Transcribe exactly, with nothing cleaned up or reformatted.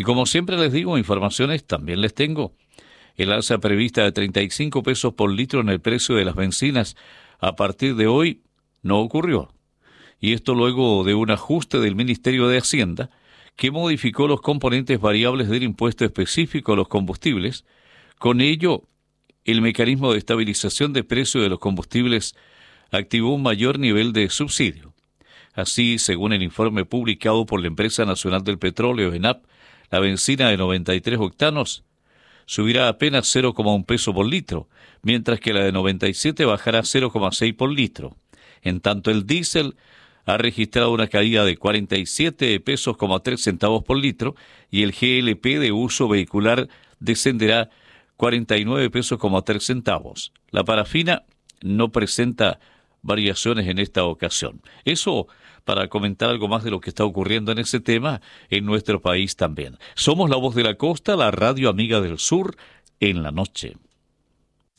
como siempre les digo, informaciones también les tengo. El alza prevista de treinta y cinco pesos por litro en el precio de las bencinas a partir de hoy no ocurrió. Y esto luego de un ajuste del Ministerio de Hacienda que modificó los componentes variables del impuesto específico a los combustibles. Con ello, el mecanismo de estabilización de precios de los combustibles activó un mayor nivel de subsidio. Así, según el informe publicado por la Empresa Nacional del Petróleo, ENAP, la bencina de noventa y tres octanos subirá apenas cero coma uno peso por litro, mientras que la de noventa y siete bajará cero coma seis por litro. En tanto, el diésel ha registrado una caída de cuarenta y siete pesos coma tres centavos por litro y el G L P de uso vehicular descenderá cuarenta y nueve pesos coma tres centavos. La parafina no presenta variaciones en esta ocasión. Eso para comentar algo más de lo que está ocurriendo en ese tema en nuestro país también. Somos La Voz de la Costa, la radio amiga del sur, en la noche.